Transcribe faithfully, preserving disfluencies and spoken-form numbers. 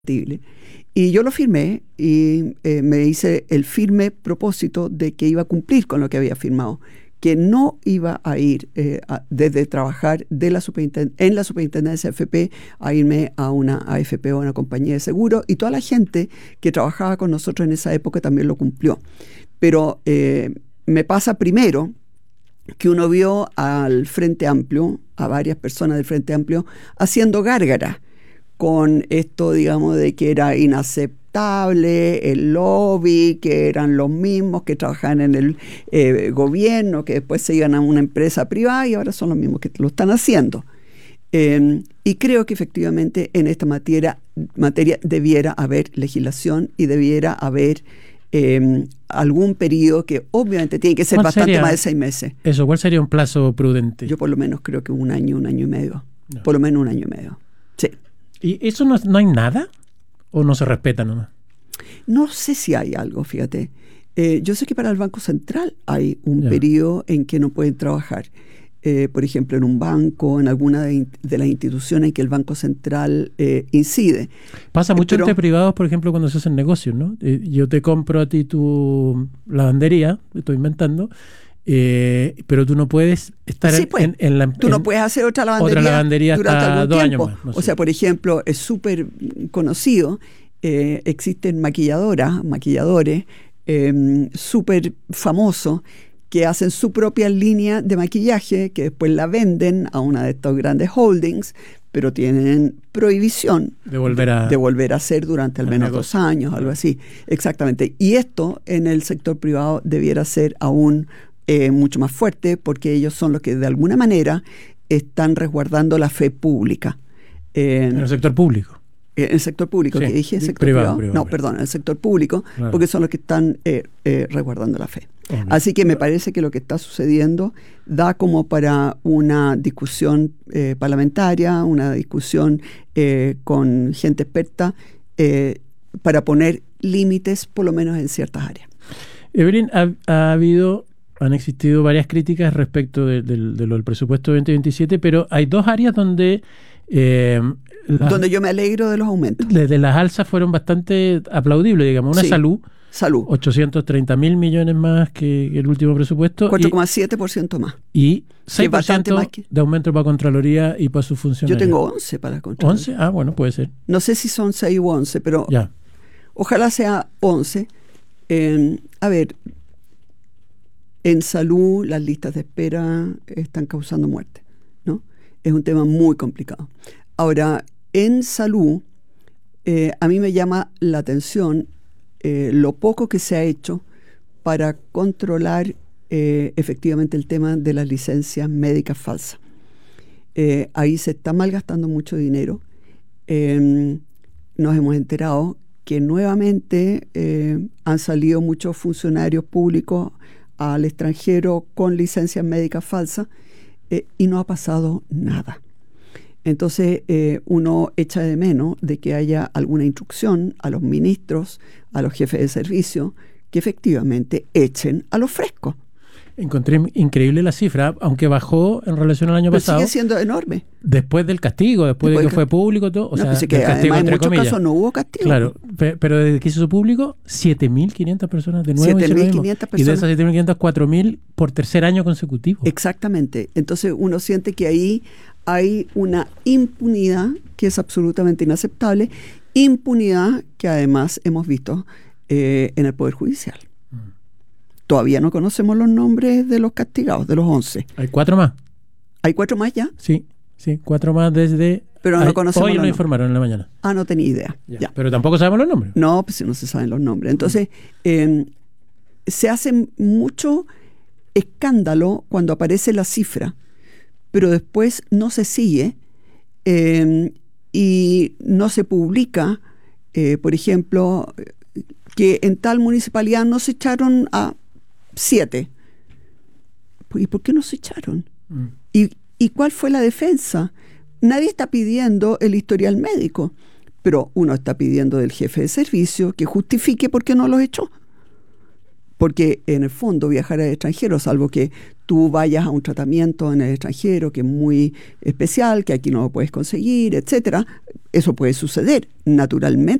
Y yo lo firmé y eh, me hice el firme propósito de que iba a cumplir con lo que había firmado, que no iba a ir eh, a, desde trabajar de la superintend- en la superintendencia de A F P a irme a una A F P o a una compañía de seguro, y toda la gente que trabajaba con nosotros en esa época también lo cumplió. Pero eh, me pasa primero que uno vio al Frente Amplio, a varias personas del Frente Amplio, haciendo gárgara con esto, digamos, de que era inaceptable el lobby, que eran los mismos que trabajaban en el eh, gobierno, que después se iban a una empresa privada y ahora son los mismos que lo están haciendo. Eh, y creo que efectivamente en esta materia, materia debiera haber legislación y debiera haber eh, algún periodo que obviamente tiene que ser bastante sería, más de seis meses. Eso, ¿cuál sería un plazo prudente? Yo por lo menos creo que un año, un año y medio. No. Por lo menos un año y medio. Sí. ¿Y eso no, no hay nada? ¿O no se respeta nomás? No sé si hay algo, fíjate. Eh, yo sé que para el Banco Central hay un Ya. periodo en que no pueden trabajar. Eh, por ejemplo, en un banco, en alguna de, de las instituciones en que el Banco Central eh, incide. Pasa mucho Pero, entre privados, por ejemplo, cuando se hacen negocios, ¿no? Eh, yo te compro a ti tu lavandería, estoy inventando, eh, pero tú no puedes estar sí, en, pues, en, en la... tú en, no puedes hacer otra lavandería, otra lavandería durante hasta algún dos tiempo. años más. No o sé. sea, por ejemplo, es súper conocido, eh, existen maquilladoras, maquilladores, eh, súper famosos, que hacen su propia línea de maquillaje, que después la venden a una de estos grandes holdings, pero tienen prohibición de volver a, de, de volver a hacer durante al menos negocio. dos años, algo así. Exactamente. Y esto en el sector privado debiera ser aún eh, mucho más fuerte, porque ellos son los que de alguna manera están resguardando la fe pública. Eh, en el sector público. En el sector público, Sí, que dije sector privado, privado. privado, no, privado. perdón, en el sector público, Claro. porque son los que están eh, eh, resguardando la fe. Okay. Así que me parece que lo que está sucediendo da como para una discusión eh, parlamentaria, una discusión eh, con gente experta, eh, para poner límites, por lo menos en ciertas áreas. Evelyn, ha, ha habido, han existido varias críticas respecto de, de, de lo del presupuesto veinte veintisiete, pero hay dos áreas donde... Eh, las, donde yo me alegro de los aumentos. Desde las alzas fueron bastante aplaudibles, digamos. Una, sí, salud, salud. ochocientos treinta mil millones más que, que el último presupuesto. cuatro coma siete por ciento más. Y seis por ciento más que... de aumento para Contraloría y para sus funcionarios. Yo tengo once para Contraloría. ¿once? Ah, bueno, puede ser. No sé si son seis u once, pero ya. Ojalá sea once. Eh, a ver, en salud las listas de espera están causando muerte, ¿no? Es un tema muy complicado. Ahora, en salud, eh, a mí me llama la atención eh, lo poco que se ha hecho para controlar eh, efectivamente el tema de las licencias médicas falsas. Eh, ahí se está malgastando mucho dinero. Eh, nos hemos enterado que nuevamente eh, han salido muchos funcionarios públicos al extranjero con licencias médicas falsas eh, y no ha pasado nada. Entonces eh, uno echa de menos de que haya alguna instrucción a los ministros, a los jefes de servicio, que efectivamente echen a los frescos. Encontré increíble la cifra, aunque bajó en relación al año Pero pasado. sigue siendo enorme. Después del castigo, después, después de que fue público, todo. O no, sea, pues es que del castigo, además en entre muchos comillas. casos no hubo castigo. Claro, pe pero desde que se hizo público, siete mil quinientas personas de nuevo. siete mil quinientas personas. Y de esas siete mil quinientas, cuatro mil por tercer año consecutivo. Exactamente. Entonces uno siente que ahí hay una impunidad que es absolutamente inaceptable. Impunidad que además hemos visto eh, en el Poder Judicial. Mm. Todavía no conocemos los nombres de los castigados, de los once. Hay cuatro más. ¿Hay cuatro más ya? Sí, sí, cuatro más desde... Pero no Hay, conocemos hoy los nos nombres. informaron en la mañana. Ah, no tenía idea. Ya. Ya. Pero tampoco sabemos los nombres. No, pues si no se saben los nombres. Entonces, eh, se hace mucho escándalo cuando aparece la cifra, pero después no se sigue eh, y no se publica, eh, por ejemplo, que en tal municipalidad no se echaron a siete. ¿Y por qué no se echaron? Mm. ¿Y, ¿Y cuál fue la defensa? Nadie está pidiendo el historial médico, pero uno está pidiendo del jefe de servicio que justifique por qué no los echó. Porque en el fondo viajar al extranjero, salvo que tú vayas a un tratamiento en el extranjero que es muy especial, que aquí no lo puedes conseguir, etcétera. Eso puede suceder naturalmente.